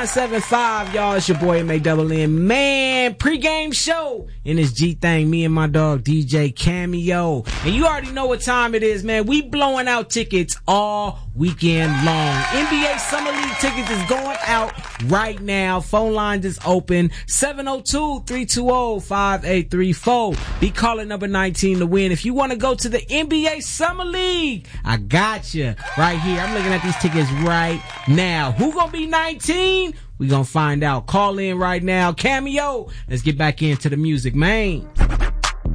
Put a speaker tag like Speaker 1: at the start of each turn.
Speaker 1: 975, y'all. It's your boy M-A-double-N. Man, pregame show in this G-Thing. Me and my dog DJ Cameo. And you already know what time it is, man. We blowing out tickets all weekend long. NBA Summer League tickets is going out right now. Phone line is open. 702-320-5834. Be calling number 19 to win. If you want to go to the NBA Summer League, I got you right here. I'm looking at these tickets right now. Who gonna be 19? We gonna find out. Call in right now. Cameo. Let's get back into the music, man.